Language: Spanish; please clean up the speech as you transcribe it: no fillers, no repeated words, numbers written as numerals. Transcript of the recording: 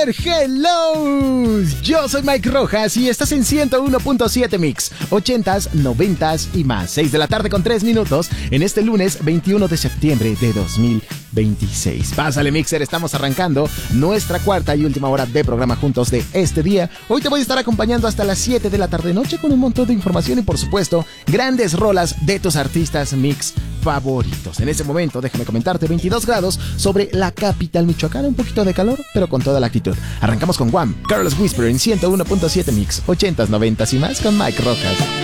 Mixer, hello. Yo soy Mike Rojas y estás en 101.7 Mix, 80s, 90s y más. 6 de la tarde con 3 minutos en este lunes 21 de septiembre de 2026. Pásale, Mixer, estamos arrancando nuestra cuarta y última hora de programa juntos de este día. Hoy te voy a estar acompañando hasta las 7 de la tarde noche con un montón de información y por supuesto grandes rolas de tus artistas mix favoritos. En ese momento déjame comentarte 22 grados sobre la capital michoacana, un poquito de calor pero con toda la actitud. Arrancamos con Guam, Carlos Whisper en 101.7 Mix, 80s, 90s y más con Mike Rojas.